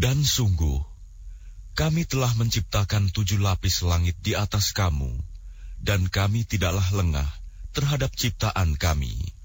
Dan sungguh, kami telah menciptakan 7 lapis langit di atas kamu, dan kami tidaklah lengah terhadap ciptaan kami.